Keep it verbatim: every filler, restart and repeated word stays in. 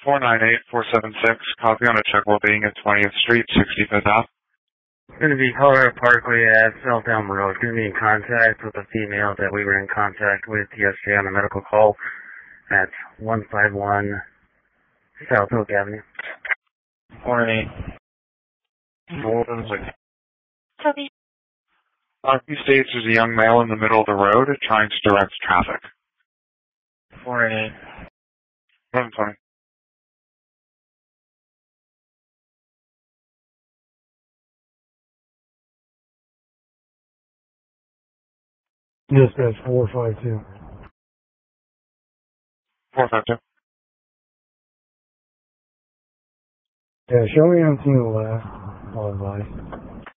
four nine eight four seven six, copy on a check while being at twentieth Street, sixty-fifth Ave. Going to be Colorado Parkway at South Elm Road. Going to be in contact with a female that we were in contact with yesterday on a medical call at one five one South Oak Avenue. four eight. Hold on a second. Toby. Uh, he states there's a young male in the middle of the road trying to direct traffic. four eight. eleven twenty. Yes, that's four five two. four five two. Yeah, show me on scene left. I'll advise.